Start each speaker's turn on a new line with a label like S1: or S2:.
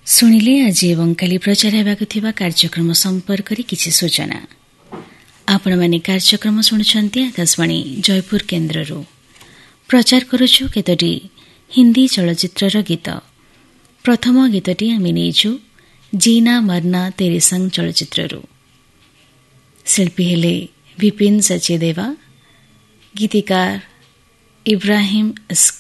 S1: ଶୁଣିଲେ ଆଜି ଏବଂ କାଲି ପ୍ରଚାର ହେବାକୁ ଥିବା କାର୍ଯ୍ୟକ୍ରମ ସମ୍ପର୍କରେ କିଛି ସୂଚନା। ଆପଣମାନେ କାର୍ଯ୍ୟକ୍ରମ ଶୁଣୁଛନ୍ତି ଆକାଶବାଣୀ ଜୟପୁର କେନ୍ଦ୍ରରୁ। ପ୍ରଚାର କରୁଛୁ କେତୋଟି ହିନ୍ଦୀ ଚଳଚ୍ଚିତ୍ରର ଗୀତ। ପ୍ରଥମ ଗୀତଟି ଆମେ ନେଇଛୁ ଜିନା ମରନା ତେରେ ସଂଗ ଚଳଚ୍ଚିତ୍ରରୁ। ଶିଳ୍ପୀ ହେଲେ ବିପିନ ସଚଦେବା, ଗୀତିକାର ଇବ୍ରାହିମ ଇସ୍କ।